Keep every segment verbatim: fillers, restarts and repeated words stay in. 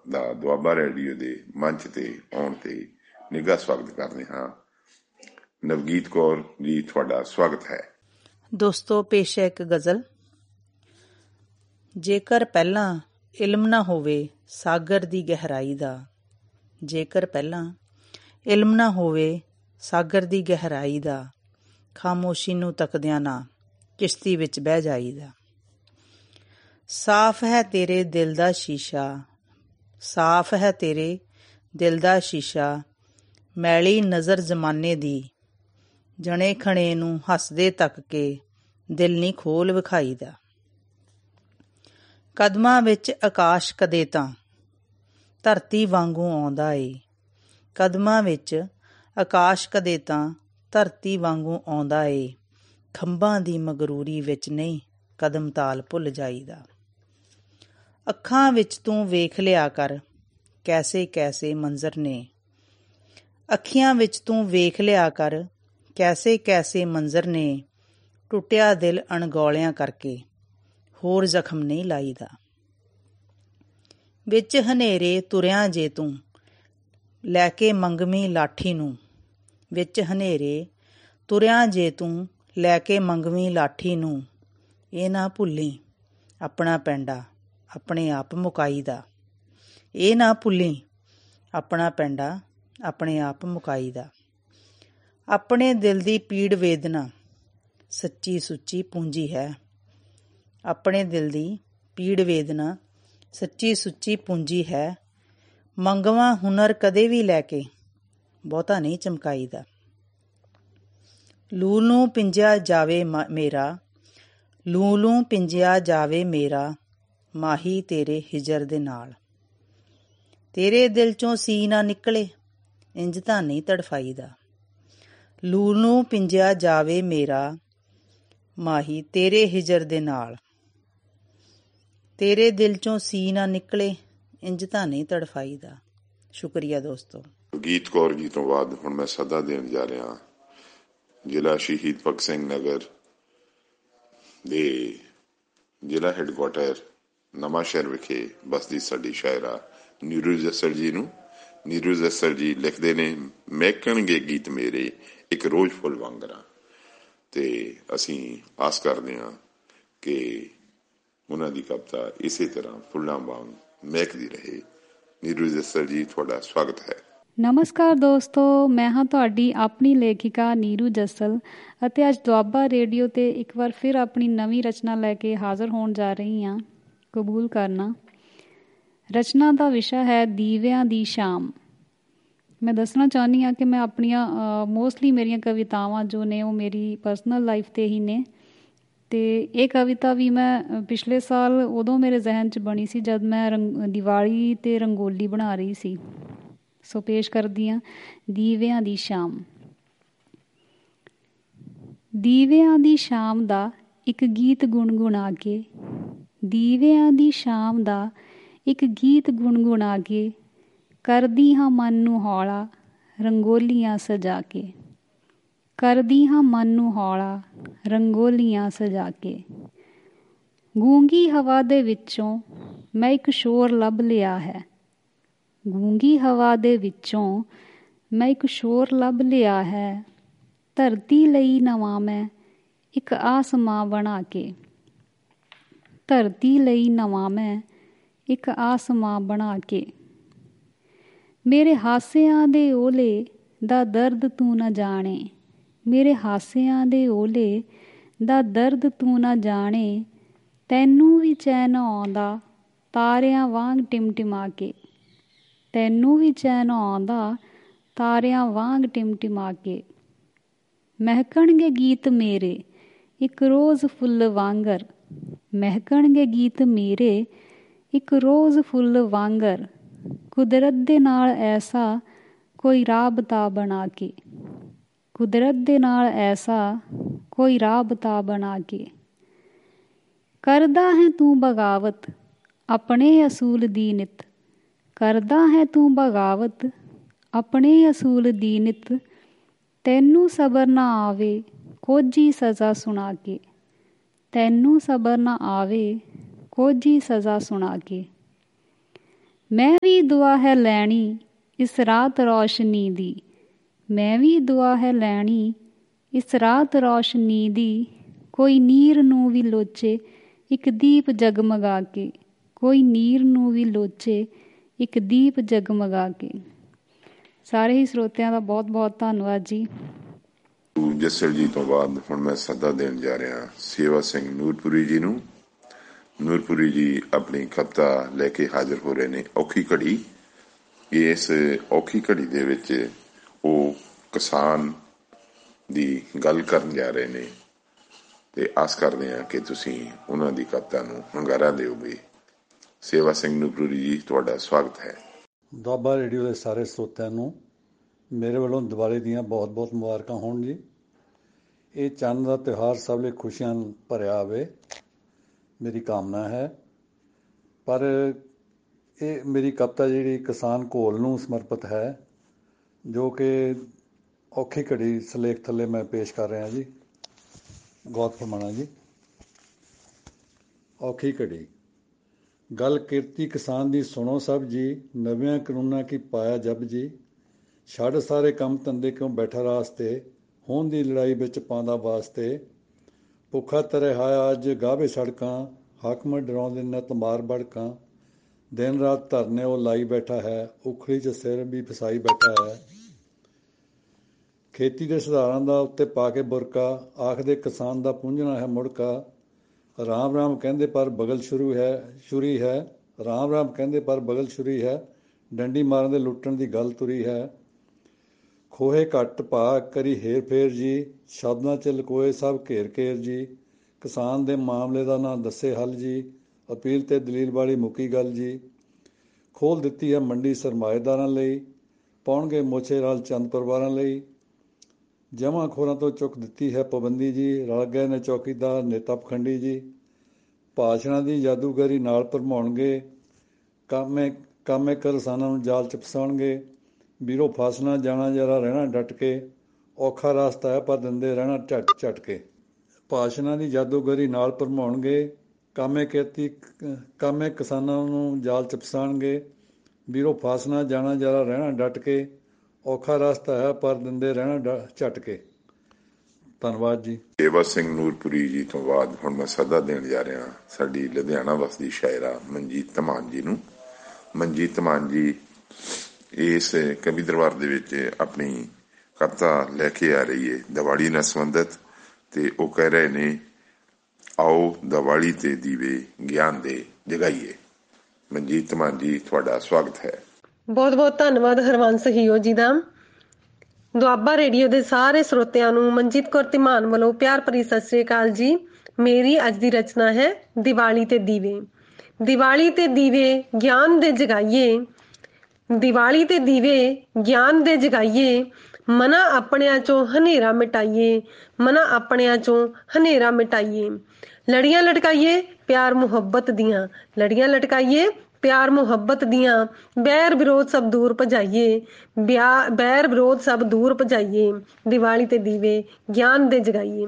ਦਾ Doaba radio ਦੇ ਮੰਚ ਤੇ ਆਉਣ ਤੇ ਨਿੱਘਾ ਸਵਾਗਤ ਕਰਦੇ ਹਾਂ। ਨਵਗੀਤ ਕੌਰ ਜੀ, ਤੁਹਾਡਾ ਸਵਾਗਤ ਹੈ। ਦੋਸਤੋ, ਪੇਸ਼ ਹੈ ਇੱਕ ਗਜ਼ਲ। ਜੇਕਰ ਪਹਿਲਾਂ ਇਲਮ ਨਾ ਹੋਵੇ ਸਾਗਰ ਦੀ ਗਹਿਰਾਈ ਦਾ, ਜੇਕਰ ਪਹਿਲਾਂ ਇਲਮ ਨਾ ਹੋਵੇ ਸਾਗਰ ਦੀ ਗਹਿਰਾਈ ਦਾ, ਖਾਮੋਸ਼ੀ ਨੂੰ ਤੱਕਦਿਆਂ ਨਾ ਕਿਸ਼ਤੀ ਵਿੱਚ ਬਹਿ ਜਾਈਦਾ। ਸਾਫ਼ ਹੈ ਤੇਰੇ ਦਿਲ ਦਾ ਸ਼ੀਸ਼ਾ, ਸਾਫ਼ ਹੈ ਤੇਰੇ ਦਿਲ ਦਾ ਸ਼ੀਸ਼ਾ, ਮੈਲੀ ਨਜ਼ਰ ਜ਼ਮਾਨੇ ਦੀ, ਜਣੇ ਖਣੇ ਨੂੰ ਹੱਸਦੇ ਤੱਕ ਕੇ ਦਿਲ ਨਹੀਂ ਖੋਲ ਵਿਖਾਈਦਾ। ਕਦਮਾਂ ਵਿੱਚ ਆਕਾਸ਼ ਕਦੇ ਤਾਂ ਧਰਤੀ ਵਾਂਗੂ ਆਉਂਦਾ ਏ, ਕਦਮਾਂ ਵਿੱਚ ਆਕਾਸ਼ ਕਦੇ ਤਾਂ ਧਰਤੀ ਵਾਂਗੂ ਆਉਂਦਾ ਏ, ਖੰਭਾਂ ਦੀ ਮਗਰੂਰੀ ਵਿੱਚ ਨਹੀਂ ਕਦਮ ਤਾਲ ਭੁੱਲ ਜਾਈਦਾ। ਅੱਖਾਂ ਵਿੱਚ ਤੂੰ ਵੇਖ ਲਿਆ ਕਰ ਕੈਸੇ ਕੈਸੇ ਮੰਜ਼ਰ ਨੇ, ਅੱਖੀਆਂ ਵਿੱਚ ਤੂੰ ਵੇਖ ਲਿਆ ਕਰ ਕੈਸੇ ਕੈਸੇ ਮੰਜ਼ਰ ਨੇ, ਟੁੱਟਿਆ ਦਿਲ ਅਣਗੌਲਿਆਂ ਕਰਕੇ ਹੋਰ ਜ਼ਖਮ ਨਹੀਂ ਲਾਈਦਾ। ਵਿੱਚ ਹਨੇਰੇ ਤੁਰਿਆ ਜੇ ਤੂੰ ਲੈ ਕੇ ਮੰਗਵੀਂ ਲਾਠੀ ਨੂੰ, ਵਿੱਚ ਹਨੇਰੇ ਤੁਰਿਆ ਜੇ ਤੂੰ ਲੈ ਕੇ ਮੰਗਵੀਂ ਲਾਠੀ ਨੂੰ, ਇਹ ਨਾ ਭੁੱਲੀ ਆਪਣਾ ਪੈਂਡਾ ਆਪਣੇ ਆਪ ਮੁਕਾਈਦਾ, ਇਹ ਨਾ ਭੁੱਲੀ ਆਪਣਾ ਪੈਂਡਾ ਆਪਣੇ ਆਪ ਮੁਕਾਈਦਾ। ਆਪਣੇ ਦਿਲ ਦੀ ਪੀੜ ਵੇਦਨਾ ਸੱਚੀ ਸੁੱਚੀ ਪੂੰਜੀ ਹੈ, ਆਪਣੇ ਦਿਲ ਦੀ ਪੀੜ ਵੇਦਨਾ ਸੱਚੀ ਸੁੱਚੀ ਪੂੰਜੀ ਹੈ, ਮੰਗਵਾ ਹੁਨਰ ਕਦੇ ਵੀ ਲੈ ਕੇ ਬਹੁਤਾ ਨਹੀਂ ਚਮਕਾਈਦਾ। ਲੂ ਨੂੰ ਪਿੰਜਿਆ ਜਾਵੇ ਮੇਰਾ, ਲੂ ਲੂ ਪਿੰਜਿਆ ਜਾਵੇ ਮੇਰਾ, ਮਾਹੀ ਤੇਰੇ ਹਿਜਰ ਦੇ ਨਾਲ, ਤੇਰੇ ਦਿਲ ਚੋਂ ਸੀ ਨਾ ਨਿਕਲੇ ਇੰਝ ਤਾਂ ਨਹੀਂ ਤੜਫਾਈਦਾ। ਲੂ ਨੂੰ ਪਿੰਜਿਆ ਜਾਵੇ ਮੇਰਾ, ਮਾਹੀ ਤੇਰੇ ਹਿਜਰ ਦੇ ਨਾਲ, ਤੇਰੇ ਦਿਲ ਚੋਂ ਸੀ ਨਾ ਨਿਕਲੇ ਇੰਝ ਤਾਂ ਨਹੀਂ ਤੜਫਾਈਦਾ। ਸ਼ੁਕਰੀਆ ਦੋਸਤੋ। ਗੀਤ ਕੌਰ ਜੀ ਤੋਂ ਬਾਅਦ ਹੁਣ ਮੈਂ ਸੱਦਾ ਦੇਣ ਜਾ ਰਿਹਾ ਜ਼ਿਲ੍ਹਾ ਸ਼ਹੀਦ ਭਗਤ ਸਿੰਘ ਨਗਰ ਦੇ ਜ਼ਿਲ੍ਹਾ ਹੈਡਕੁਆਟਰ ਨਵਾਂ ਸ਼ਹਿਰ ਵਿਖੇ ਬਸਦੀ ਸਾਡੀ ਸ਼ਾਇਰਾ ਨੀਰੂ ਜੱਸਰ ਜੀ ਨੂੰ। ਨੀਰੂ ਜੱਸਰ ਜੀ ਲਿਖਦੇ ਨੇ, ਮਹਿਕਣਗੇ ਗੀਤ ਮੇਰੇ ਇੱਕ ਰੋਜ਼ ਫੁੱਲ ਵਾਂਗਰਾਂ, ਤੇ ਅਸੀਂ ਆਸ ਕਰਦੇ ਹਾਂ ਕਿ ਉਹਨਾਂ ਦੀ ਕਵਿਤਾ ਇਸੇ ਤਰ੍ਹਾਂ ਫੁੱਲਾਂ ਵਾਂਗ ਮਹਿਕਦੀ ਰਹੇ। ਨੀਰੂ ਜੱਸਰ ਜੀ, ਤੁਹਾਡਾ ਸਵਾਗਤ ਹੈ। ਨਮਸਕਾਰ ਦੋਸਤੋ, ਮੈਂ ਹਾਂ ਤੁਹਾਡੀ ਆਪਣੀ ਲੇਖਿਕਾ ਨੀਰੂ ਜੱਸਲ ਅਤੇ ਅੱਜ ਦੁਆਬਾ ਰੇਡੀਓ 'ਤੇ ਇੱਕ ਵਾਰ ਫਿਰ ਆਪਣੀ ਨਵੀਂ ਰਚਨਾ ਲੈ ਕੇ ਹਾਜ਼ਰ ਹੋਣ ਜਾ ਰਹੀ ਹਾਂ। ਕਬੂਲ ਕਰਨਾ। ਰਚਨਾ ਦਾ ਵਿਸ਼ਾ ਹੈ ਦੀਵਿਆਂ ਦੀ ਸ਼ਾਮ। ਮੈਂ ਦੱਸਣਾ ਚਾਹੁੰਦੀ ਹਾਂ ਕਿ ਮੈਂ ਆਪਣੀਆਂ ਮੋਸਟਲੀ ਮੇਰੀਆਂ ਕਵਿਤਾਵਾਂ ਜੋ ਨੇ ਉਹ ਮੇਰੀ ਪਰਸਨਲ ਲਾਈਫ 'ਤੇ ਹੀ ਨੇ, ਅਤੇ ਇਹ ਕਵਿਤਾ ਵੀ ਮੈਂ ਪਿਛਲੇ ਸਾਲ ਉਦੋਂ ਮੇਰੇ ਜ਼ਿਹਨ 'ਚ ਬਣੀ ਸੀ ਜਦ ਮੈਂ ਰੰਗ ਦੀਵਾਲੀ 'ਤੇ ਰੰਗੋਲੀ ਬਣਾ ਰਹੀ ਸੀ। ਸੋ ਪੇਸ਼ ਕਰਦੀ ਹਾਂ ਦੀਵਿਆਂ ਦੀ ਸ਼ਾਮ। ਦੀਵਿਆਂ ਦੀ ਸ਼ਾਮ ਦਾ ਇੱਕ ਗੀਤ ਗੁਣਗੁਣਾ ਕੇ, ਦੀਵਿਆਂ ਦੀ ਸ਼ਾਮ ਦਾ ਇੱਕ ਗੀਤ ਗੁਣਗੁਣਾ ਕੇ, ਕਰਦੀ ਹਾਂ ਮਨ ਨੂੰ ਹੌਲਾ ਰੰਗੋਲੀਆਂ ਸਜਾ ਕੇ, ਕਰਦੀ ਹਾਂ ਮਨ ਨੂੰ ਹੌਲਾ ਰੰਗੋਲੀਆਂ ਸਜਾ ਕੇ। ਗੂੰਗੀ ਹਵਾ ਦੇ ਵਿੱਚੋਂ ਮੈਂ ਇੱਕ ਸ਼ੋਰ ਲੱਭ ਲਿਆ ਹੈ, ਗੂੰਗੀ ਹਵਾ ਦੇ ਵਿੱਚੋਂ ਮੈਂ ਇੱਕ ਸ਼ੋਰ ਲੱਭ ਲਿਆ ਹੈ, ਧਰਤੀ ਲਈ ਨਵਾਂ ਮੈਂ ਇੱਕ ਆਸਮਾਂ ਬਣਾ ਕੇ, ਧਰਤੀ ਲਈ ਨਵਾਂ ਮੈਂ ਇੱਕ ਆਸਮਾਂ ਬਣਾ ਕੇ। ਮੇਰੇ ਹਾਸਿਆਂ ਦੇ ਓਲੇ ਦਾ ਦਰਦ ਤੂੰ ਨਾ ਜਾਣੇ, ਮੇਰੇ ਹਾਸਿਆਂ ਦੇ ਓਲੇ ਦਾ ਦਰਦ ਤੂੰ ਨਾ ਜਾਣੇ, ਤੈਨੂੰ ਵੀ ਚੈਨ ਆਉਂਦਾ ਤਾਰਿਆਂ ਵਾਂਗ ਟਿਮਟਿਮਾ ਕੇ, ਤੈਨੂੰ ਵੀ ਚੈਨ ਆਉਂਦਾ ਤਾਰਿਆਂ ਵਾਂਗ ਟਿਮਟਿਮਾ ਕੇ। ਮਹਿਕਣਗੇ ਗੀਤ ਮੇਰੇ ਇੱਕ ਰੋਜ਼ ਫੁੱਲ ਵਾਂਗਰ, ਮਹਿਕਣਗੇ ਗੀਤ ਮੇਰੇ ਇੱਕ ਰੋਜ਼ ਫੁੱਲ ਵਾਂਗਰ, ਕੁਦਰਤ ਦੇ ਨਾਲ ਐਸਾ ਕੋਈ ਰਾਬਤਾ ਬਣਾ ਕੇ, ਕੁਦਰਤ ਦੇ ਨਾਲ ਐਸਾ ਕੋਈ ਰਾਬਤਾ ਬਣਾ ਕੇ। ਕਰਦਾ ਹੈ ਤੂੰ ਬਗਾਵਤ ਆਪਣੇ ਅਸੂਲ ਦੀ ਨਿਤ, ਕਰਦਾ ਹੈ ਤੂੰ ਬਗਾਵਤ ਆਪਣੇ ਅਸੂਲ ਦੀ ਨਿਤ, ਤੈਨੂੰ ਸਬਰ ਨਾ ਆਵੇ ਕੋਝੀ ਸਜ਼ਾ ਸੁਣਾ ਕੇ, ਤੈਨੂੰ ਸਬਰ ਨਾ ਆਵੇ ਕੋਝੀ ਸਜ਼ਾ ਸੁਣਾ ਕੇ। मैं भी दुआ है लैनी इस रात रोशनी दी। मैं भी दुआ है लैनी इस रात रोशनी दी। कोई नीर नूं भी लोचे एक दीप जगमगा के। कोई नीर नूं भी लोचे एक दीप जगमगा के। ਸਾਰੇ ਹੀ ਸਰੋਤਿਆਂ ਦਾ ਬਹੁਤ ਬਹੁਤ ਧੰਨਵਾਦ ਜੀ। ਜੱਸਲ ਜੀ ਤੋਂ ਬਾਅਦ ਹੁਣ ਮੈਂ ਸੱਦਾ ਦੇਣ ਜਾ ਰਿਹਾ ਸੇਵਾ ਸਿੰਘ ਨੂਰਪੁਰੀ ਜੀ ਨੂੰ। ਨੂਰਪੁਰੀ ਜੀ ਆਪਣੀ ਕਵਿਤਾ ਲੈ ਕੇ ਹਾਜ਼ਰ ਹੋ ਰਹੇ ਨੇ ਔਖੀ ਘੜੀ। ਇਸ ਔਖੀ ਘੜੀ ਦੇ ਵਿੱਚ ਉਹ ਕਿਸਾਨ ਦੀ ਗੱਲ ਕਰਨ ਜਾ ਰਹੇ ਨੇ ਤੇ ਆਸ ਕਰਦੇ ਹਾਂ ਕਿ ਤੁਸੀਂ ਉਹਨਾਂ ਦੀ ਕਵਿਤਾ ਨੂੰ ਹੁੰਗਾਰਾ ਦਿਓਗੇ। ਸੇਵਾ ਸਿੰਘ ਨੂਰਪੁਰੀ ਜੀ, ਤੁਹਾਡਾ ਸਵਾਗਤ ਹੈ। ਦੁਆਬਾ ਰੇਡੀਓ ਦੇ ਸਾਰੇ ਸਰੋਤਿਆਂ ਨੂੰ ਮੇਰੇ ਵੱਲੋਂ ਦੀਵਾਲੀ ਦੀਆਂ ਬਹੁਤ ਬਹੁਤ ਮੁਬਾਰਕਾਂ ਹੋਣ ਜੀ। ਇਹ ਚੰਨ ਦਾ ਤਿਉਹਾਰ ਸਭ ਲਈ ਖੁਸ਼ੀਆਂ ਭਰਿਆ ਆਵੇ, ਮੇਰੀ ਕਾਮਨਾ ਹੈ। ਪਰ ਇਹ ਮੇਰੀ ਕਵਿਤਾ ਜਿਹੜੀ ਕਿਸਾਨ ਘੋਲ ਨੂੰ ਸਮਰਪਿਤ ਹੈ, ਜੋ ਕਿ ਔਖੀ ਘੜੀ ਸਲੇਖ ਥੱਲੇ ਮੈਂ ਪੇਸ਼ ਕਰ ਰਿਹਾ ਜੀ। ਗੌਰ ਫਰਮਾਣਾ ਜੀ। ਔਖੀ ਘੜੀ। ਗੱਲ ਕਿਰਤੀ ਕਿਸਾਨ ਦੀ ਸੁਣੋ ਸਭ ਜੀ। ਨਵਿਆਂ ਕਾਨੂੰਨਾਂ ਕੀ ਪਾਇਆ ਜਬ ਜੀ। ਛੱਡ ਸਾਰੇ ਕੰਮ ਧੰਦੇ ਕਿਉਂ ਬੈਠਾ ਰਾਸਤੇ। ਹੋਣ ਦੀ ਲੜਾਈ ਵਿੱਚ ਪਾਉਂਦਾ ਵਾਸਤੇ। ਭੁੱਖਾ ਤਰੇ ਹਾਇਆ ਅੱਜ ਗਾਵੇ ਸੜਕਾਂ। ਹਾਕਮ ਡਰਾਉਂਦੇ ਨਿਤ ਮਾਰ ਬੜਕਾਂ। ਦਿਨ ਰਾਤ ਧਰਨੇ ਉਹ ਲਾਈ ਬੈਠਾ ਹੈ। ਉਖੜੀ 'ਚ ਸਿਰ ਵੀ ਫਸਾਈ ਬੈਠਾ ਹੈ। ਖੇਤੀ ਦੇ ਸੁਧਾਰਾਂ ਦਾ ਉੱਤੇ ਪਾ ਕੇ ਬੁਰਕਾ। ਆਖਦੇ ਕਿਸਾਨ ਦਾ ਪੁੰਝਣਾ ਹੈ ਮੁੜਕਾ। ਰਾਮ ਰਾਮ ਕਹਿੰਦੇ ਪਰ ਬਗਲ ਸ਼ੁਰੂ ਹੈ ਛੁਰੀ ਹੈ। ਰਾਮ ਰਾਮ ਕਹਿੰਦੇ ਪਰ ਬਗਲ ਛੁਰੀ ਹੈ। ਡੰਡੀ ਮਾਰਨ ਦੇ ਲੁੱਟਣ ਦੀ ਗੱਲ ਤੁਰੀ ਹੈ। ਖੋਹੇ ਘੱਟ ਭਾ ਕਰੀ ਹੇਰ ਫੇਰ ਜੀ। ਸ਼ਬਦਾਂ 'ਚ ਲਕੋਏ ਸਭ ਘੇਰ ਘੇਰ ਜੀ। ਕਿਸਾਨ ਦੇ ਮਾਮਲੇ ਦਾ ਨਾ ਦੱਸੇ ਹੱਲ ਜੀ। ਅਪੀਲ ਤੇ ਦਲੀਲ ਵਾਲੀ ਮੁੱਕੀ ਗੱਲ ਜੀ। ਖੋਲ੍ਹ ਦਿੱਤੀ ਹੈ ਮੰਡੀ ਸਰਮਾਏਦਾਰਾਂ ਲਈ। ਪਾਉਣਗੇ ਮੋਛੇ ਰਲ ਚੰਦ ਪਰਿਵਾਰਾਂ ਲਈ। ਜਮ੍ਹਾਂ ਖੋਰਾਂ ਤੋਂ ਚੁੱਕ ਦਿੱਤੀ ਹੈ ਪਾਬੰਦੀ ਜੀ। ਰਲ ਗਏ ਨੇ ਚੌਕੀਦਾਰ ਨੇਤਾ ਪਖੰਡੀ ਜੀ। ਭਾਸ਼ਣਾਂ ਦੀ ਜਾਦੂਗਰੀ ਨਾਲ ਭਰਮਾਉਣਗੇ। ਕਾਮੇ ਕਾਮੇ ਕਿਸਾਨਾਂ ਨੂੰ ਜਾਲ 'ਚ ਫਸਾਉਣਗੇ। ਵੀਰੋ ਫਸਣਾ ਜਾਣਾ ਜਰਾ ਰਹਿਣਾ ਡਟ ਕੇ। ਔਖਾ ਰਸਤਾ ਹੈ ਪਰ ਦਿੰਦੇ ਰਹਿਣਾ ਝਟ ਝਟ ਕੇ। ਭਾਸ਼ਣਾਂ ਦੀ ਜਾਦੂਗਰੀ ਨਾਲ ਭਰਮਾਉਣਗੇ। ਕਾਮੇ ਖੇਤੀ ਕਾਮੇ ਕਿਸਾਨਾਂ ਨੂੰ ਜਾਲ 'ਚ ਫਸਾਉਣਗੇ। ਵੀਰੋ ਫਸਣਾ ਜਾਣਾ ਜਰਾ ਰਹਿਣਾ ਡਟ ਕੇ। ਔਖਾ ਰਸਤਾ ਹੈ ਪਰ ਦਿੰਦੇ ਰਹਿਣਾ ਝਟ ਕੇ। ਧੰਨਵਾਦ ਜੀ। ਸੇਵਾ ਸਿੰਘ ਨੂਰਪੁਰੀ ਜੀ ਤੋਂ ਬਾਅਦ ਹੁਣ ਮੈਂ ਸੱਦਾ ਦੇਣ ਜਾ ਰਿਹਾ ਸਾਡੀ ਲੁਧਿਆਣਾ ਵਸਦੀ ਸ਼ਾਇਰਾ ਮਨਜੀਤ ਧਮਾਨ ਜੀ ਨੂੰ। ਮਨਜੀਤ ਧਮਾਨ ਜੀ ਇਸ ਕਵੀ ਦਰਬਾਰ ਦੇ ਵਿੱਚ ਆਪਣੀ ਕਵਿਤਾ ਲੈ ਕੇ ਆ ਰਹੀ ਹੈ ਦੀਵਾਲੀ ਨਾਲ ਸੰਬੰਧਿਤ ਤੇ ਉਹ ਕਹਿ ਰਹੇ ਨੇ ਆਓ ਦੀਵਾਲੀ ਤੇ ਦੀਵੇ ਗਿਆਨ ਦੇ ਜਗਾਈਏ। ਮਨਜੀਤ ਧਮਾਨ ਜੀ, ਤੁਹਾਡਾ ਸਵਾਗਤ ਹੈ। ਬਹੁਤ ਬਹੁਤ ਧੰਨਵਾਦ ਹਰਵੰਸ ਹੀਓ ਜੀ ਦਾ। ਦੁਆਬਾ ਰੇਡੀਓ ਦੇ ਸਾਰੇ ਸਰੋਤਿਆਂ ਨੂੰ ਮਨਜੀਤ ਕੌਰ ਧਮਾਨ ਵੱਲੋਂ ਪਿਆਰ ਭਰੀ ਸਤਿ ਸ੍ਰੀ ਅਕਾਲ ਜੀ। ਮੇਰੀ ਅੱਜ ਦੀ ਰਚਨਾ ਹੈ ਦੀਵਾਲੀ ਤੇ ਦੀਵੇ। ਦੀਵਾਲੀ ਤੇ ਦੀਵੇ ਗਿਆਨ ਦੇ ਜਗਾਈਏ। ਦੀਵਾਲੀ ਤੇ ਦੀਵੇ ਗਿਆਨ ਦੇ ਜਗਾਈਏ। ਮਨਾਂ ਆਪਣਿਆਂ ਚੋਂ ਹਨੇਰਾ ਮਿਟਾਈਏ। ਮਨਾਂ ਆਪਣਿਆਂ ਚੋਂ ਹਨੇਰਾ ਮਿਟਾਈਏ। ਲੜੀਆਂ ਲਟਕਾਈਏ ਪਿਆਰ ਮੁਹੱਬਤ ਦੀਆਂ। ਲੜੀਆਂ ਲਟਕਾਈਏ ਪਿਆਰ ਮੁਹੱਬਤ ਦੀਆਂ। ਬੈਰ ਵਿਰੋਧ ਸਭ ਦੂਰ ਭਜਾਈਏ। ਬੈਰ ਵਿਰੋਧ ਸਭ ਦੂਰ ਭਜਾਈਏ। ਦੀਵਾਲੀ ਤੇ ਦੀਵੇ ਗਿਆਨ ਦੇ ਜਗਾਈਏ।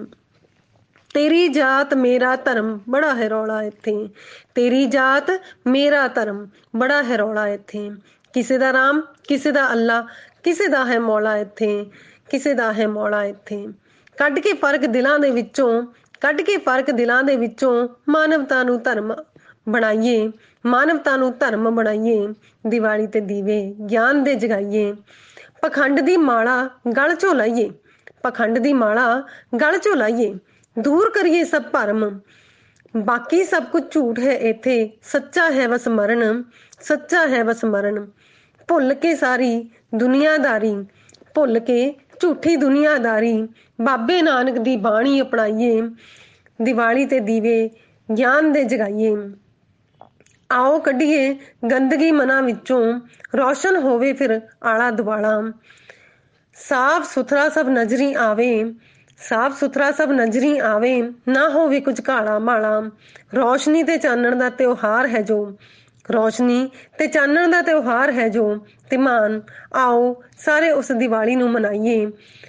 ਤੇਰੀ ਜਾਤ ਮੇਰਾ ਧਰਮ ਬੜਾ ਹੈ ਰੌਲਾ ਇੱਥੇ। ਤੇਰੀ ਜਾਤ ਮੇਰਾ ਧਰਮ ਬੜਾ ਹੈ ਰੌਲਾ ਇੱਥੇ। ਕਿਸੇ ਦਾ ਰਾਮ ਕਿਸੇ ਦਾ ਅੱਲਾ ਕਿਸੇ ਦਾ ਹੈ ਮੌਲਾ ਇੱਥੇ। ਕਿਸੇ ਦਾ ਹੈ ਮੌਲਾ ਇੱਥੇ। ਕੱਢ ਕੇ ਫਰਕ ਦਿਲਾਂ ਦੇ ਵਿੱਚੋਂ ਕੱਢ ਕੇ ਫਰਕ ਦਿਲਾਂ ਦੇ ਵਿੱਚੋਂ ਮਾਨਵਤਾ ਨੂੰ ਧਰਮ ਬਣਾਈਏ। ਮਾਨਵਤਾ ਨੂੰ ਧਰਮ ਬਣਾਈਏ। ਦੀਵਾਲੀ ਤੇ ਦੀਵੇ ਗਿਆਨ ਦੇ ਜਗਾਈਏ। ਪਖੰਡ ਦੀ ਮਾਲਾ ਗਲ ਚੋਂ ਲਾਈਏ। ਪਖੰਡ ਦੀ ਮਾਲਾ ਗਲ ਚੋਂ ਲਾਈਏ। ਦੂਰ ਕਰੀਏ ਸਭ ਭਰਮ। ਬਾਕੀ ਸਭ ਕੁਝ ਝੂਠ ਹੈ ਇੱਥੇ। ਸੱਚਾ ਹੈ ਬਸ ਮਰਨ। ਸੱਚਾ ਹੈ ਬਸ ਮਰਨ। ਭੁੱਲ ਕੇ ਸਾਰੀ ਦੁਨੀਆਦਾਰੀ ਭੁੱਲ ਕੇ ਝੂਠੀ ਦੁਨੀਆਦਾਰੀ। ਬਾਬੇ ਨਾਨਕ ਦੀ ਬਾਣੀ ਅਪਣਾਈਏ। ਦੀਵਾਲੀ ਤੇ ਦੀਵੇ ਗਿਆਨ ਦੇ ਜਗਾਈਏ। ਆਓ ਕੱਢੀਏ ਗੰਦਗੀ ਮਨਾਂ ਵਿੱਚੋਂ। ਰੌਸ਼ਨ ਹੋਵੇ ਫਿਰ ਆਲਾ ਦੁਆਲਾ। ਸਾਫ ਸੁਥਰਾ ਸਭ ਨਜ਼ਰੀ ਆਵੇ। ਸਾਫ ਸੁਥਰਾ ਸਭ ਨਜ਼ਰੀ ਆਵੇ। ਨਾ ਹੋਵੇ ਕੁਝ ਕਾਲਾ ਮਾਲਾ। ਰੌਸ਼ਨੀ ਤੇ ਚਾਨਣ ਦਾ ਤਿਉਹਾਰ ਹੈ ਜੋ। ਰੌਸ਼ਨੀ ਤੇ ਚਾਨਣ ਦਾ ਤਿਉਹਾਰ ਹੈ ਜੋ। ਧਮਾਨ ਆਓ ਸਾਰੇ ਉਸ ਦੀਵਾਲੀ ਨੂੰ ਮਨਾਈਏ।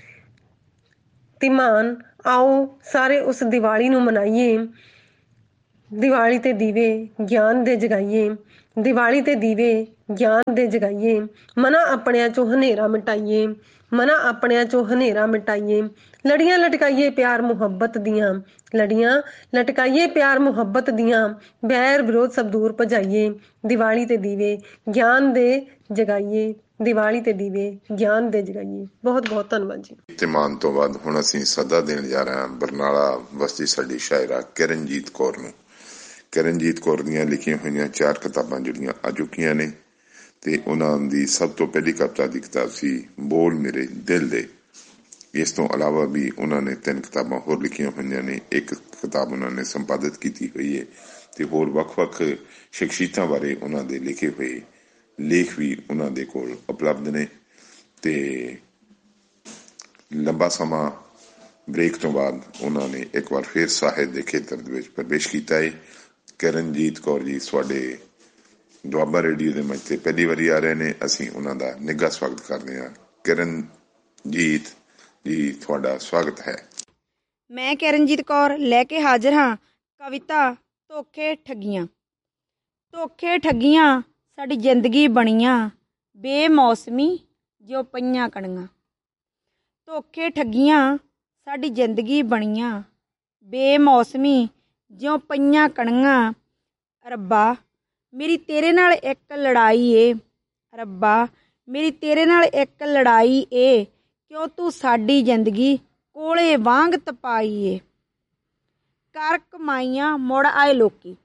ਧਮਾਨ ਆਓ ਸਾਰੇ ਉਸ ਦੀਵਾਲੀ ਨੂੰ ਮਨਾਈਏ। ਦੀਵਾਲੀ ਤੇ ਦੀਵੇ ਗਿਆਨ ਦੇ ਜਗਾਈਏ। ਦੀਵਾਲੀ ਤੇ ਦੀਵੇ ਗਿਆਨ ਦੇ ਜਗਾਈਏ। ਮਨਾਂ ਆਪਣਿਆਂ ਚੋਂ ਹਨੇਰਾ ਮਿਟਾਈਏ, ਮਨਾਂ ਆਪਣਿਆਂ ਚੋਂ ਹਨੇਰਾ ਮਿਟਾਈਏ। ਲੜੀਆਂ ਲਟਕਾਈਏ ਪਿਆਰ ਮੁਹੱਬਤ ਦੀਆਂ, ਲੜੀਆਂ ਲਟਕਾਈਏ ਪਿਆਰ ਮੁਹੱਬਤ ਦੀਆਂ। ਬੈਰ ਵਿਰੋਧ ਸਭ ਦੂਰ ਭਜਾਈਏ, ਦੀਵਾਲੀ ਤੇ ਦੀਵੇ ਗਿਆਨ ਦੇ ਜਗਾਈਏ, ਦੀਵਾਲੀ ਤੇ ਦੀਵੇ ਗਿਆਨ ਦੇ ਜਗਾਈਏ। ਬਹੁਤ ਬਹੁਤ ਧੰਨਵਾਦ ਜੀ। ਇਤਮਾਨ ਤੋਂ ਬਾਅਦ ਹੁਣ ਅਸੀਂ ਸੱਦਾ ਦੇਣ ਜਾ ਰਹੇ ਹਾਂ ਬਰਨਾਲਾ ਬਸਤੀ ਸਾਡੀ ਸ਼ਾਇਰਾ ਕਿਰਨਜੀਤ ਕੌਰ ਨੂੰ। ਕਿਰਨਜੀਤ ਕੌਰ ਦੀਆਂ ਲਿਖੀਆਂ ਹੋਈਆਂ ਚਾਰ ਕਿਤਾਬਾਂ ਜਿਹੜੀਆਂ ਆ ਚੁੱਕੀਆਂ ਨੇ, ਤੇ ਉਹਨਾਂ ਦੀ ਸਭ ਤੋਂ ਪਹਿਲੀ ਕਵਿਤਾ ਦੀ ਕਿਤਾਬ ਸੀ ਬੋਲ ਮੇਰੇ ਦਿਲ ਦੇ। ਇਸ ਤੋਂ ਇਲਾਵਾ ਵੀ ਉਹਨਾਂ ਨੇ ਤਿੰਨ ਕਿਤਾਬਾਂ ਹੋਰ ਲਿਖੀਆਂ ਹੋਈਆਂ ਨੇ। ਇੱਕ ਕਿਤਾਬ ਉਹਨਾਂ ਨੇ ਸੰਪਾਦਿਤ ਕੀਤੀ ਹੋਈ ਹੈ, ਤੇ ਹੋਰ ਵੱਖ ਵੱਖ ਸ਼ਖਸੀਅਤਾਂ ਬਾਰੇ ਉਹਨਾਂ ਦੇ ਲਿਖੇ ਹੋਏ ਲੇਖ ਵੀ ਉਹਨਾਂ ਦੇ ਕੋਲ ਉਪਲਬਧ ਨੇ। ਤੇ ਲੰਬਾ ਸਮਾਂ ਬ੍ਰੇਕ ਤੋਂ ਬਾਅਦ ਉਹਨਾਂ ਨੇ ਇੱਕ ਵਾਰ ਫਿਰ ਸਾਹਿਤ ਦੇ ਖੇਤਰ ਦੇ ਵਿੱਚ ਪ੍ਰਵੇਸ਼ ਕੀਤਾ ਹੈ। ਕਿਰਨਜੀਤ ਕੌਰ ਜੀ ਤੁਹਾਡੇ ਦੁਆਬਾ ਰੇਡੀਓ ਦੇ ਮੰਚ ਤੇ ਪਹਿਲੀ ਵਾਰੀ ਆ ਰਹੇ ਨੇ। ਅਸੀਂ ਉਹਨਾਂ ਦਾ ਨਿੱਘਾ ਸਵਾਗਤ ਕਰਦੇ ਹਾਂ। ਕਿਰਨਜੀਤ ਜੀ ਤੁਹਾਡਾ ਸਵਾਗਤ ਹੈ। ਮੈਂ ਕਿਰਨਜੀਤ ਕੌਰ ਲੈ ਕੇ ਹਾਜ਼ਰ ਹਾਂ ਕਵਿਤਾ ਧੋਖੇ ਠੱਗੀਆਂ। ਧੋਖੇ ਠੱਗੀਆਂ ਸਾਡੀ ਜ਼ਿੰਦਗੀ ਬਣੀਆਂ, ਬੇਮੌਸਮੀ ਜੋ ਪਈਆਂ ਕਣੀਆਂ। ਧੋਖੇ ਠੱਗੀਆਂ ਸਾਡੀ ਜ਼ਿੰਦਗੀ ਬਣੀਆਂ, ਬੇਮੌਸਮੀ ਜਿਉਂ ਪਈਆਂ ਕਣੀਆਂ। ਰੱਬਾ ਮੇਰੀ ਤੇਰੇ ਨਾਲ ਇੱਕ ਲੜਾਈ ਏ, ਰੱਬਾ ਮੇਰੀ ਤੇਰੇ ਨਾਲ ਇੱਕ ਲੜਾਈ ਏ, ਕਿਉਂ ਤੂੰ ਸਾਡੀ ਜ਼ਿੰਦਗੀ ਕੋਲੇ ਵਾਂਗ ਤਪਾਈ ਏ। ਕਰ ਕਮਾਈਆਂ ਮੁੜ ਆਏ ਲੋਕੀ,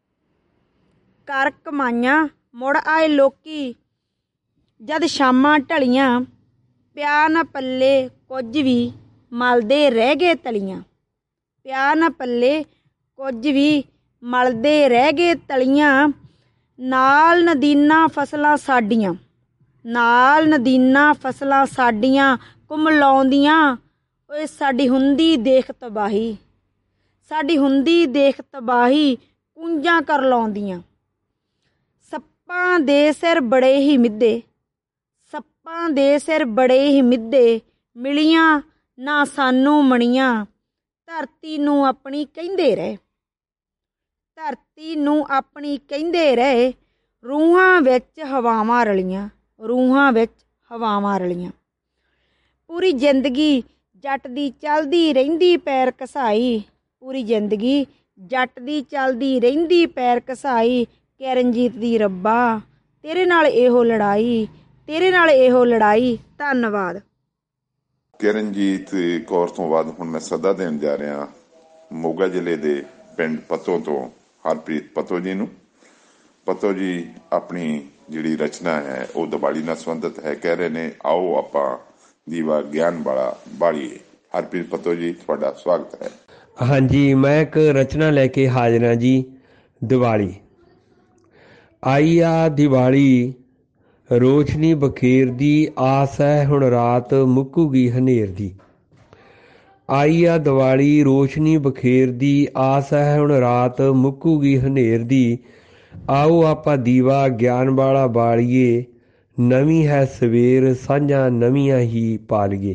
ਕਰ ਕਮਾਈਆਂ ਮੁੜ ਆਏ ਲੋਕੀ। ਜਦ ਸ਼ਾਮਾਂ ਢਲੀਆਂ ਪਿਆ ਨਾ ਪੱਲੇ ਕੁਝ ਵੀ, ਮਲਦੇ ਰਹਿ ਗਏ ਤਲੀਆਂ। ਪਿਆ ਨਾ ਪੱਲੇ ਕੁਝ ਵੀ, ਮਲਦੇ ਰਹਿ ਗਏ ਤਲੀਆਂ। ਨਾਲ ਨਦੀਨਾਂ ਫਸਲਾਂ ਸਾਡੀਆਂ, ਨਾਲ ਨਦੀਨਾਂ ਫਸਲਾਂ ਸਾਡੀਆਂ ਕੁਮਲਾਉਂਦੀਆਂ। ਓਏ ਸਾਡੀ ਹੁੰਦੀ ਦੇਖ ਤਬਾਹੀ, ਸਾਡੀ ਹੁੰਦੀ ਦੇਖ ਤਬਾਹੀ, ਕੂੰਜਾਂ ਕਰ ਲਾਉਂਦੀਆਂ। ਸੱਪਾਂ ਦੇ ਸਿਰ ਬੜੇ ਹੀ ਮਿੱਧੇ, ਸੱਪਾਂ ਦੇ ਸਿਰ ਬੜੇ ਹੀ ਮਿੱਧੇ। ਮਿਲੀਆਂ ਨਾ ਸਾਨੂੰ ਮਣੀਆਂ, ਧਰਤੀ ਨੂੰ ਆਪਣੀ ਕਹਿੰਦੇ ਰਹੇ, ਧਰਤੀ ਨੂੰ ਆਪਣੀ ਕਹਿੰਦੇ ਰਹੇ। ਰੂਹਾਂ ਵਿੱਚ ਹਵਾਵਾਂ ਰਲੀਆਂ, ਰੂਹਾਂ ਵਿੱਚ ਹਵਾਵਾਂ ਰਲੀਆਂ। ਪੂਰੀ ਜ਼ਿੰਦਗੀ ਜੱਟ ਦੀ ਚੱਲਦੀ ਰਹਿੰਦੀ ਪੈਰ ਘਸਾਈ, ਪੂਰੀ ਜ਼ਿੰਦਗੀ ਜੱਟ ਦੀ ਚੱਲਦੀ ਰਹਿੰਦੀ ਪੈਰ ਘਸਾਈ। ਕਿਰਨਜੀਤ ਦੀ ਰੱਬਾ ਤੇਰੇ ਨਾਲ ਇਹੋ ਲੜਾਈ, ਤੇਰੇ ਨਾਲ ਇਹੋ ਲੜਾਈ। ਧੰਨਵਾਦ। ਕਿਰਨਜੀਤ ਕੌਰ ਤੋਂ ਬਾਅਦ ਹੁਣ ਮੈਂ ਸੱਦਾ ਦੇਣ ਜਾ ਰਿਹਾ ਮੋਗਾ ਜ਼ਿਲ੍ਹੇ ਦੇ ਪਿੰਡ ਪੱਤੋ ਤੋਂ ਹਰਪ੍ਰੀਤ ਪੱਤੋ ਜੀ ਨੂੰ। ਪੱਤੋ ਜੀ ਆਪਣੀ ਜਿਹੜੀ ਰਚਨਾ ਹੈ ਉਹ ਦੀਵਾਲੀ ਨਾਲ ਸੰਬੰਧਿਤ ਹੈ। ਕਹਿ ਰਹੇ ਨੇ ਆਓ ਆਪਾਂ ਦੀਵਾ ਗਿਆਨ ਵਾਲਾ ਬਾਲੀਏ। ਹਰਪ੍ਰੀਤ ਪੱਤੋ ਜੀ ਤੁਹਾਡਾ ਸਵਾਗਤ ਹੈ। ਹਾਂਜੀ, ਮੈਂ ਇੱਕ ਰਚਨਾ ਲੈ ਕੇ ਹਾਜ਼ਰ ਹਾਂ ਜੀ। ਦੀਵਾਲੀ ਆਈ ਆ, ਦੀਵਾਲੀ ਰੋਸ਼ਨੀ ਬਖੇਰਦੀ, ਆਸ ਹੈ ਹੁਣ ਰਾਤ ਮੁੱਕੂਗੀ ਹਨੇਰ ਦੀ। ਆਈ ਆ ਦੀਵਾਲੀ ਰੋਸ਼ਨੀ ਬਖੇਰਦੀ, ਆਸ ਹੈ ਹੁਣ ਰਾਤ ਮੁੱਕੂਗੀ ਹਨੇਰ ਦੀ। ਆਓ ਆਪਾਂ ਦੀਵਾ ਗਿਆਨ ਵਾਲਾ ਬਾਲੀਏ, ਨਵੀਂ ਹੈ ਸਵੇਰ ਸਾਂਝਾਂ ਨਵੀਆਂ ਹੀ ਪਾਲੀਏ।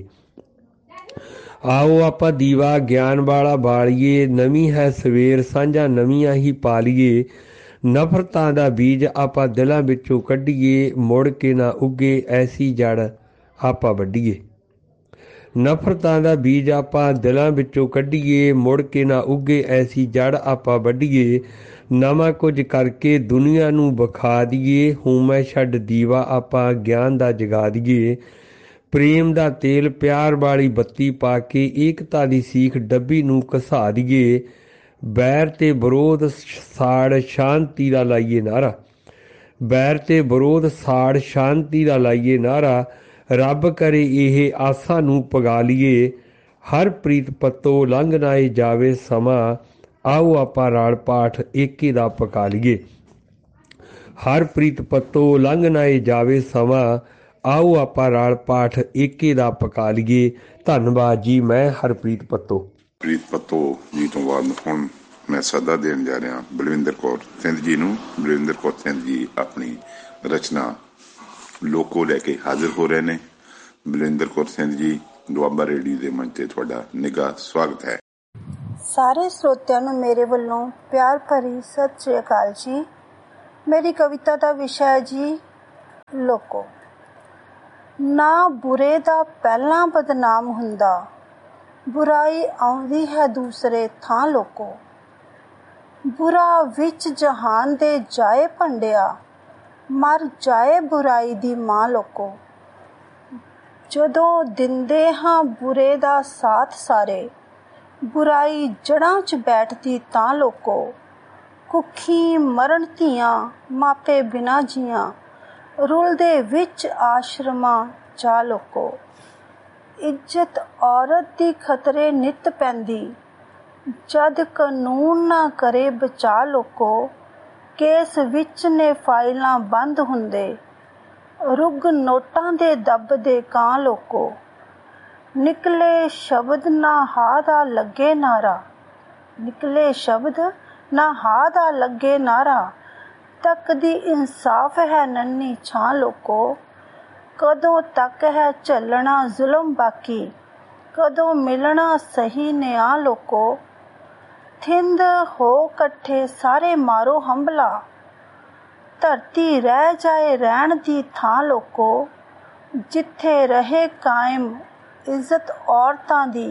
ਆਓ ਆਪਾਂ ਦੀਵਾ ਗਿਆਨ ਵਾਲਾ ਬਾਲੀਏ, ਨਵੀਂ ਹੈ ਸਵੇਰ ਸਾਂਝਾਂ ਨਵੀਆਂ ਹੀ ਪਾਲੀਏ। ਨਫ਼ਰਤਾਂ ਦਾ ਬੀਜ ਆਪਾਂ ਦਿਲਾਂ ਵਿੱਚੋਂ ਕੱਢੀਏ, ਮੁੜ ਕੇ ਨਾ ਉੱਗੇ ਐਸੀ ਜੜ ਆਪਾਂ ਵੱਢੀਏ। ਨਫ਼ਰਤਾਂ ਦਾ ਬੀਜ ਆਪਾਂ ਦਿਲਾਂ ਵਿੱਚੋਂ ਕੱਢੀਏ, ਮੁੜ ਕੇ ਨਾ ਉੱਗੇ ਐਸੀ ਜੜ ਆਪਾਂ ਵੱਢੀਏ। ਨਵਾਂ ਕੁਝ ਕਰਕੇ ਦੁਨੀਆ ਨੂੰ ਵਿਖਾ ਦੀਏ, ਹਉਮੈ ਛੱਡ ਦੀਵਾ ਆਪਾਂ ਗਿਆਨ ਦਾ ਜਗਾ ਦੀਏ। ਪ੍ਰੇਮ ਦਾ ਤੇਲ ਪਿਆਰ ਵਾਲੀ ਬੱਤੀ ਪਾ ਕੇ ਏਕਤਾ ਦੀ ਸੀਖ ਡੱਬੀ ਨੂੰ ਘਸਾ ਦੀਏ। ਬੈਰ ਤੇ ਵਿਰੋਧ ਸਾੜ ਸ਼ਾਂਤੀ ਦਾ ਲਾਈਏ ਨਾਅਰਾ, ਬੈਰ ਤੇ ਵਿਰੋਧ ਸਾੜ ਸ਼ਾਂਤੀ ਦਾ ਲਾਈਏ ਨਾਅਰਾ। ਰੱਬ ਕਰੇ ਇਹ ਆਸਾਂ ਨੂੰ ਪਗਾ ਲਈਏ, ਹਰਪ੍ਰੀਤ ਪੱਤੋ ਲੰਘ ਨਾ ਏ ਜਾਵੇ ਸਮਾਂ। ਆਓ ਆਪਾਂ ਰਾਲ ਪਾਠ ਏਕੇ ਦਾ ਪਕਾ ਲਈਏ। ਹਰਪ੍ਰੀਤ ਪੱਤੋ ਲੰਘ ਨਾ ਏ ਜਾਵੇ ਸਮਾਂ, ਆਓ ਆਪਾਂ ਰਾਲ ਪਾਠ ਏਕੇ ਦਾ ਪਕਾ ਲਈਏ। ਧੰਨਵਾਦ ਜੀ। ਮੈਂ ਹਰਪ੍ਰੀਤ ਪੱਤੋ। ਪ੍ਰੀਤ ਪੱਤੋ ਜੀ ਤੋਂ ਬਾਅਦ ਹੁਣ ਮੈਂ ਸੱਦਾ ਦੇਣ ਜਾ ਰਿਹਾ ਬਲਵਿੰਦਰ ਕੌਰ ਸਿੰਧ ਜੀ ਨੂੰ। ਬਲਵਿੰਦਰ ਕੌਰ ਸਿੰਧ ਜੀ ਆਪਣੀ ਰਚਨਾ ਲੋਕੋ ਲੈ ਕੇ ਹਾਜ਼ਰ ਹੋ ਰਹੇ ਨੇ। ਬਲਵਿੰਦਰ ਕੌਰ ਸਿੰਧ ਜੀ ਦੁਆਬਾ ਰੇਡੀਓ ਦੇ ਮੰਚ ਤੇ ਤੁਹਾਡਾ ਨਿੱਘਾ ਸਵਾਗਤ ਹੈ। ਸਾਰੇ ਸਰੋਤਿਆਂ ਨੂੰ ਮੇਰੇ ਵੱਲੋਂ ਪਿਆਰ ਭਰੀ ਸਤਿ ਸ਼੍ਰੀ ਅਕਾਲ ਜੀ। ਮੇਰੀ ਕਵਿਤਾ ਦਾ ਵਿਸ਼ਾ ਹੈ ਜੀ ਲੋਕੋ। ਨਾ ਬੁਰੇ ਦਾ ਪਹਿਲਾਂ ਬਦਨਾਮ ਹੁੰਦਾ, ਬੁਰਾਈ ਆਉਂਦੀ ਹੈ ਦੂਸਰੇ ਥਾਂ ਲੋਕੋ। ਬੁਰਾ ਵਿੱਚ ਜਹਾਨ ਦੇ ਜਾਏ ਭੰਡਿਆ, ਮਰ ਜਾਏ ਬੁਰਾਈ ਦੀ ਮਾਂ ਲੋਕੋ। ਜਦੋਂ ਦਿੰਦੇ ਹਾਂ ਬੁਰੇ ਦਾ ਸਾਥ ਸਾਰੇ, ਬੁਰਾਈ ਜੜ੍ਹਾਂ 'ਚ ਬੈਠਦੀ ਤਾਂ ਲੋਕੋ। ਕੁੱਖੀ ਮਰਨ ਧੀਆਂ ਮਾਪੇ ਬਿਨਾਂ ਜੀਆਂ, ਰੁਲਦੇ ਵਿੱਚ ਆਸ਼ਰਮਾਂ ਜਾ ਲੋਕੋ। ਇੱਜ਼ਤ ਔਰਤ ਦੀ ਖਤਰੇ ਨਿੱਤ ਪੈਂਦੀ, ਜਦ ਕਾਨੂੰਨ ਨਾ ਕਰੇ ਬਚਾ ਲੋਕੋ। ਕੇਸ ਵਿੱਚ ਨੇ ਫਾਈਲਾਂ ਬੰਦ ਹੁੰਦੇ, ਰੁੱਗ ਨੋਟਾਂ ਦੇ ਦੱਬਦੇ ਕਾਂ ਲੋਕੋ। ਨਿਕਲੇ ਸ਼ਬਦ ਨਾ ਹਾ ਦਾ ਲੱਗੇ ਨਾਰਾ, ਨਿਕਲੇ ਸ਼ਬਦ ਨਾ ਹਾ ਦਾ ਲੱਗੇ ਨਾਰਾ। ਤੱਕਦੀ ਇਨਸਾਫ ਹੈ ਨੰਨੀ ਛਾਂ ਲੋਕੋ। ਕਦੋਂ ਤੱਕ ਹੈ ਝੱਲਣਾ ਜ਼ੁਲਮ ਬਾਕੀ, ਕਦੋਂ ਮਿਲਣਾ ਸਹੀ ਨਿਆਂ ਲੋਕੋ। ਥਿੰਦ ਹੋ ਇਕੱਠੇ ਸਾਰੇ ਮਾਰੋ ਹੰਭਲਾ, ਧਰਤੀ ਰਹਿ ਜਾਏ ਰਹਿਣ ਦੀ ਥਾਂ ਲੋਕੋ। ਜਿੱਥੇ ਰਹੇ ਕਾਇਮ ਇੱਜ਼ਤ ਔਰਤਾਂ ਦੀ,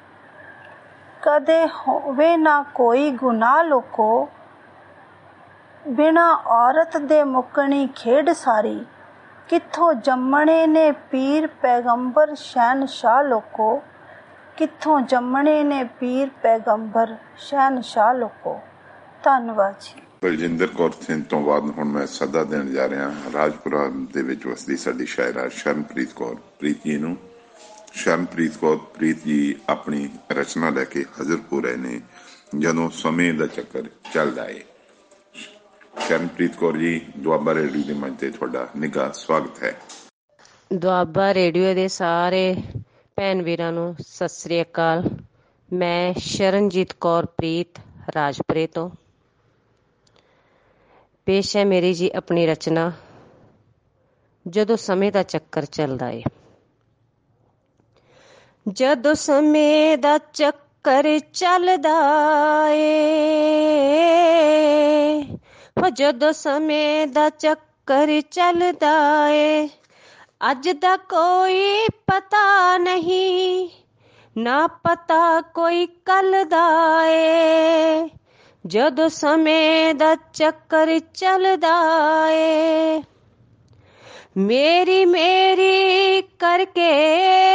ਕਦੇ ਹੋਵੇ ਨਾ ਕੋਈ ਗੁਨਾਹ ਲੋਕੋ। ਬਿਨਾਂ ਔਰਤ ਦੇ ਮੁੱਕਣੀ ਖੇਡ ਸਾਰੀ, ਕਿੱਥੋਂ ਜੰਮਣੇ ਨੇ ਪੀਰ ਪੈਗੰਬਰ ਸ਼ਹਿਨਸ਼ਾਹ ਲੋਕੋ। ਕਿੱਥੋਂ ਜੰਮਣੇ ਨੇ ਪੀਰ ਪੈਗੰਬਰ ਸ਼ਹਿਨਸ਼ਾਹ ਲੋਕੋ। ਧੰਨਵਾਦ ਜੀ। ਬਲਜਿੰਦਰ ਕੌਰ ਸਿੰਘ ਤੋਂ ਬਾਅਦ ਹੁਣ ਮੈਂ ਸੱਦਾ ਦੇਣ ਜਾ ਰਿਹਾ ਰਾਜਪੁਰਾ ਦੇ ਵਿੱਚ ਵਸਦੀ ਸਾਡੀ ਸ਼ਾਇਰਾ ਸ਼ਰਨਪ੍ਰੀਤ ਕੌਰ ਪ੍ਰੀਤ ਜੀ ਨੂੰ। ਸ਼ਰਨਪ੍ਰੀਤ ਕੌਰ ਪ੍ਰੀਤ ਜੀ ਆਪਣੀ ਰਚਨਾ ਲੈ ਕੇ ਹਾਜ਼ਰ ਹੋ ਰਹੇ ਨੇ, ਜਦੋਂ ਸਮੇਂ ਦਾ ਚੱਕਰ ਚੱਲਦਾ ਏ। ਸ਼ਰਨਪ੍ਰੀਤ ਕੌਰ ਜੀ, ਦੁਆਬਾ ਰੇਡੀਓ ਦੇ ਮੰਚ ਤੇ ਤੁਹਾਡਾ ਨਿੱਘਾ ਸਵਾਗਤ ਹੈ। ਦੁਆਬਾ ਰੇਡੀਓ ਦੇ ਸਾਰੇ ਭੈਣ ਵੀਰਾਂ ਨੂੰ ਸਤਿ ਸ੍ਰੀ ਅਕਾਲ। ਮੈਂ ਸ਼ਰਨਜੀਤ ਕੌਰ ਪ੍ਰੀਤ ਰਾਜਪੁਰੇ ਤੋਂ ਪੇਸ਼ ਹੈ ਮੇਰੀ ਜੀ ਆਪਣੀ ਰਚਨਾ ਜਦੋਂ ਸਮੇਂ ਦਾ ਚੱਕਰ ਚੱਲਦਾ ਏ। ਜਦੋਂ ਸਮੇਂ ਦਾ ਚੱਕਰ ਚੱਲਦਾ ਏ, ਹੋ ਜਦੋਂ ਸਮੇਂ ਦਾ ਚੱਕਰ ਚੱਲਦਾ ਏ। ਅੱਜ ਦਾ ਕੋਈ ਪਤਾ ਨਹੀਂ, ਨਾ ਪਤਾ ਕੋਈ ਕੱਲ ਦਾ ਏ। ਜਦੋਂ ਸਮੇਂ ਦਾ ਚੱਕਰ ਚੱਲਦਾ ਏ, ਮੇਰੀ ਮੇਰੀ ਕਰਕੇ